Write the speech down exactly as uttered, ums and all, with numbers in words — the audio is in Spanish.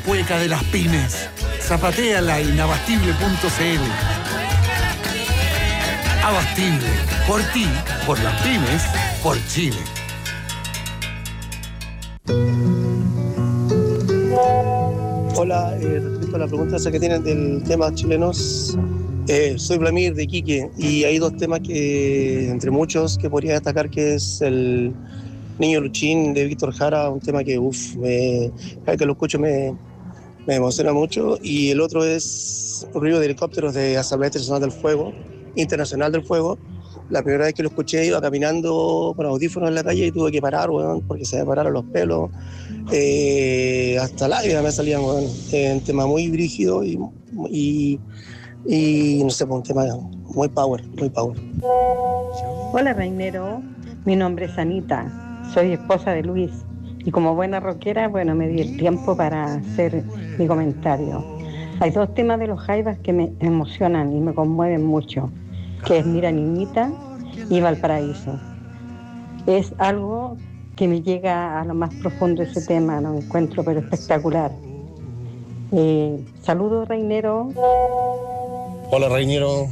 Hueca de las pymes. Zapatéala en abastible punto c l. Abastible. Por ti, por las pymes, por Chile. Hola, eh, respecto a la pregunta esa que tienen del tema chilenos, eh, soy Vladimir de Iquique y hay dos temas que, entre muchos, que podría destacar, que es el Niño Luchín de Víctor Jara, un tema que, uff, cada vez que lo escucho me, me emociona mucho, y el otro es Ruido de Helicópteros de Asamblea Internacional del Fuego, Internacional del Fuego. La primera vez que lo escuché iba caminando con audífonos en la calle y tuve que parar, weón, porque se me pararon los pelos. Eh, hasta lágrimas me salían, weón. Eh, un tema muy brígido y, y, y no sé, pues, un tema muy power, muy power. Hola, Reinero. Mi nombre es Anita. Soy esposa de Luis. Y como buena rockera, bueno, me di el tiempo para hacer mi comentario. Hay dos temas de los Jaivas que me emocionan y me conmueven mucho, que es Mira Niñita y Valparaíso. Es algo que me llega a lo más profundo ese tema, lo encuentro pero espectacular. Eh, saludos, Reinero. Hola, Reinero.